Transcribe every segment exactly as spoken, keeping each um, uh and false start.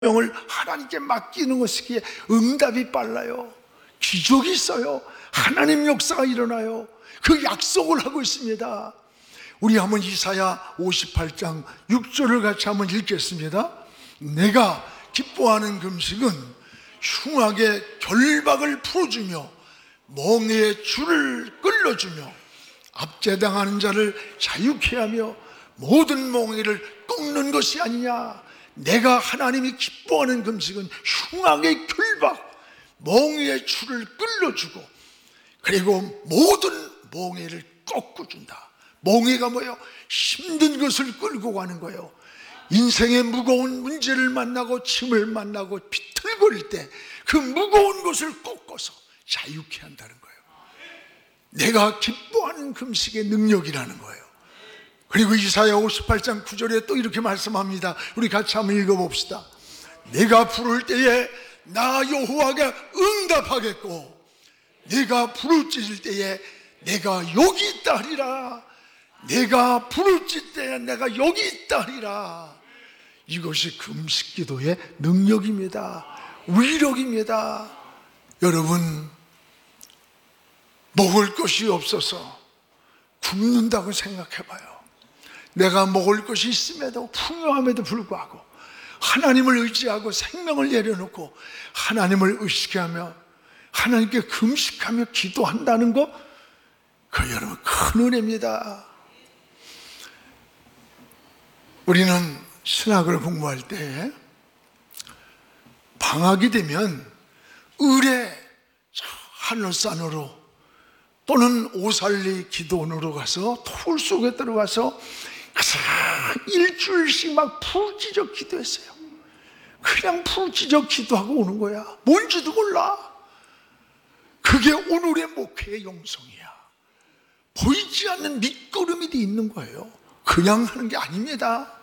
명을 하나님께 맡기는 것이기에 응답이 빨라요. 기적이 있어요. 하나님 역사가 일어나요. 그 약속을 하고 있습니다. 우리 한번 이사야 오십팔 장 육 절을 같이 한번 읽겠습니다. 내가 기뻐하는 금식은 흉악의 결박을 풀어주며 멍에의 줄을 끌어주며 압제당하는 자를 자유케 하며 모든 멍에를 꺾는 것이 아니냐. 내가 하나님이 기뻐하는 금식은 흉악의 결박, 멍에의 줄을 끌어주고 그리고 모든 멍에를 꺾어준다. 멍에가 뭐예요? 힘든 것을 끌고 가는 거예요. 인생의 무거운 문제를 만나고 짐을 만나고 비틀거릴 때 그 무거운 것을 꺾어서 자유케 한다는 거예요. 내가 기뻐하는 금식의 능력이라는 거예요. 그리고 이사야 오십팔 장 구 절에 또 이렇게 말씀합니다. 우리 같이 한번 읽어봅시다. 내가 부를 때에 나 여호와가 응답하겠고 내가 부르짖을 때에 내가 여기 있다 하리라. 내가 부르짖을 때에 내가 여기 있다 하리라. 이것이 금식 기도의 능력입니다. 위력입니다. 여러분, 먹을 것이 없어서 굶는다고 생각해봐요. 내가 먹을 것이 있음에도 풍요함에도 불구하고 하나님을 의지하고 생명을 내려놓고 하나님을 의식하며 하나님께 금식하며 기도한다는 것, 그 여러분 큰 은혜입니다. 우리는 신학을 공부할 때 방학이 되면 을의 하늘산으로 또는 오살리 기도원으로 가서 토굴 속에 들어가서 일주일씩 막 푸지적 기도했어요. 그냥 푸지적 기도하고 오는 거야. 뭔지도 몰라. 그게 오늘의 목회의 영성이야. 보이지 않는 밑거름이 돼 있는 거예요. 그냥 하는 게 아닙니다.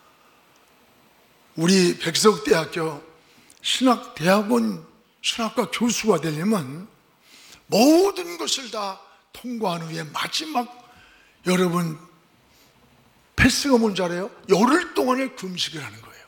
우리 백석대학교 신학대학원 신학과 교수가 되려면 모든 것을 다 통과한 후에 마지막 여러분 패스가 뭔지 알아요? 열흘 동안의 금식을 하는 거예요.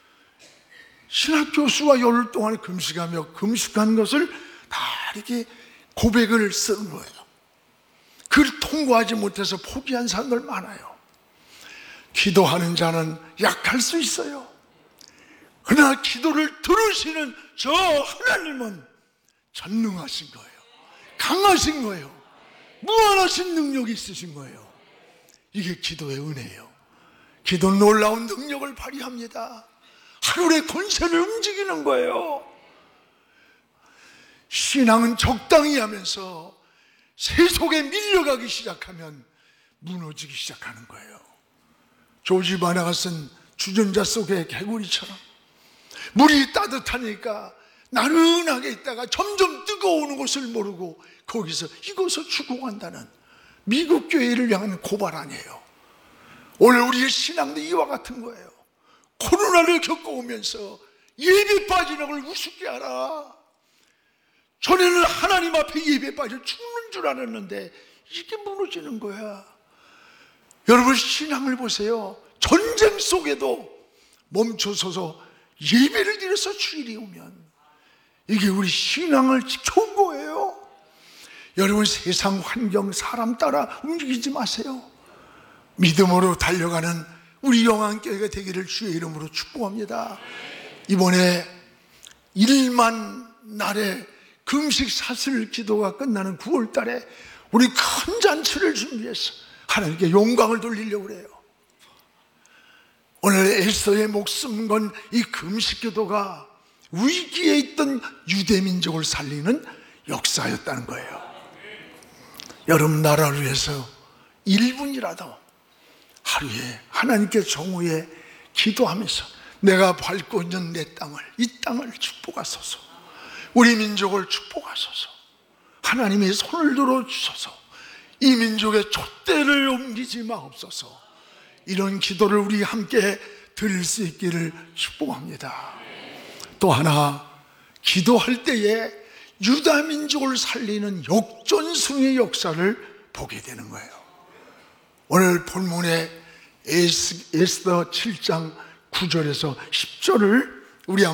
신학교수가 열흘 동안의 금식하며 금식한 것을 다 이렇게 고백을 쓰는 거예요. 그걸 통과하지 못해서 포기한 사람들 많아요. 기도하는 자는 약할 수 있어요. 그러나 기도를 들으시는 저 하나님은 전능하신 거예요. 강하신 거예요. 무한하신 능력이 있으신 거예요. 이게 기도의 은혜예요. 기도는 놀라운 능력을 발휘합니다. 하늘의 권세를 움직이는 거예요. 신앙은 적당히 하면서 세속에 밀려가기 시작하면 무너지기 시작하는 거예요. 조지 바나가 쓴 주전자 속의 개구리처럼 물이 따뜻하니까 나른하게 있다가 점점 뜨거워오는 것을 모르고 거기서 익어서 죽어간다는 미국 교회를 향한 고발 아니에요. 오늘 우리의 신앙도 이와 같은 거예요. 코로나를 겪어오면서 예배 빠지는 걸 우습게 알아. 전에는 하나님 앞에 예배 빠져 죽는 줄 알았는데 이게 무너지는 거야. 여러분 신앙을 보세요. 전쟁 속에도 멈춰서서 예배를 드려서 주일이 오면 이게 우리 신앙을 지켜온 거예요. 여러분 세상 환경 사람 따라 움직이지 마세요. 믿음으로 달려가는 우리 영안교회가 되기를 주의 이름으로 축복합니다. 이번에 일만 날에 금식 사슬 기도가 끝나는 구월 달에 우리 큰 잔치를 준비해서 하나님께 영광을 돌리려고 그래요. 오늘 에스더의 목숨 건 이 금식 기도가 위기에 있던 유대 민족을 살리는 역사였다는 거예요. 여러분 나라를 위해서 일 분이라도 하루에 하나님께 정오에 기도하면서 내가 밟고 있는 내 땅을, 이 땅을 축복하소서, 우리 민족을 축복하소서, 하나님의 손을 들어주소서, 이 민족의 촛대를 옮기지 마옵소서, 이런 기도를 우리 함께 드릴 수 있기를 축복합니다. 또 하나, 기도할 때에 유다 민족을 살리는 역전승의 역사를 보게 되는 거예요. 오늘 본문에 에스더 칠 장 구 절에서 십 절을 우리